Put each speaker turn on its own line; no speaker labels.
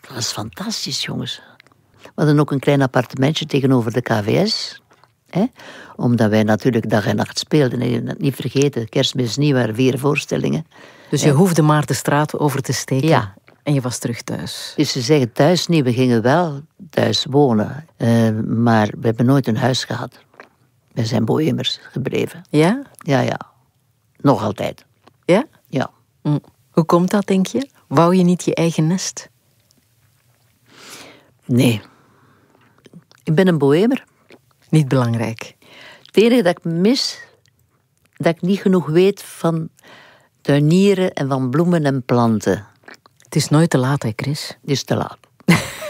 Dat was fantastisch, jongens. We hadden ook een klein appartementje tegenover de KVS. Omdat wij natuurlijk dag en nacht speelden. En je moet het niet vergeten, Kerstmis, Nieuwjaar, 4 voorstellingen.
Dus je hoefde maar de straat over te steken.
Ja.
En je was terug thuis.
Dus ze zeggen thuis niet, we gingen wel thuis wonen. Maar we hebben nooit een huis gehad. We zijn bohemers gebleven.
Ja?
Ja. Nog altijd.
Ja?
Ja.
Hoe komt dat, denk je? Wou je niet je eigen nest?
Nee. Ik ben een bohemer.
Niet belangrijk.
Het enige dat ik mis, dat ik niet genoeg weet van tuinieren en van bloemen en planten.
Het is nooit te laat, hè, Chris?
Het is te laat.